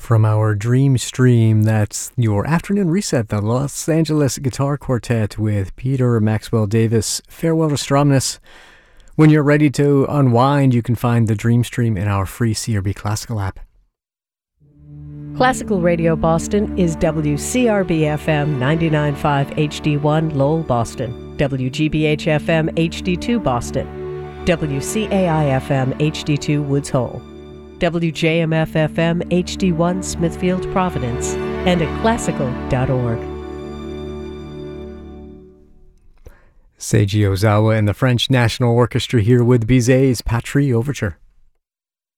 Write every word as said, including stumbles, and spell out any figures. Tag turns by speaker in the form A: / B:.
A: From our Dream Stream, that's your afternoon reset, the Los Angeles Guitar Quartet with Peter Maxwell Davis. Farewell to Stromness. When you're ready to unwind, you can find the Dream Stream in our free C R B Classical app.
B: Classical Radio Boston is W C R B F M ninety-nine point five H D one Lowell, Boston, W G B H F M H D two Boston, W C A I F M H D two Woods Hole, W J M F F M H D one Smithfield, Providence, and at classical dot org.
A: Seiji Ozawa and the French National Orchestra here with Bizet's Patrie Overture.